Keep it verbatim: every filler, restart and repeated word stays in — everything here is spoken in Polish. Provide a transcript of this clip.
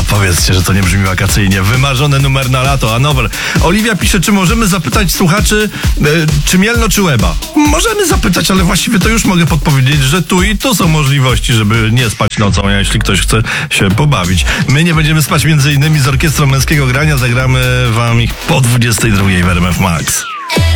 powiedzcie, że to nie brzmi wakacyjnie. Wymarzony numer na lato, a nower. Oliwia pisze, czy możemy zapytać słuchaczy, e, czy Mielno, czy Łeba? Możemy zapytać, ale właściwie to już mogę podpowiedzieć, że tu i tu są możliwości, żeby nie spać nocą, jeśli ktoś chce się pobawić. My nie będziemy spać między innymi z Orkiestrą Męskiego Grania. Zagramy wam ich po dwudziestej drugiej w R M F Max.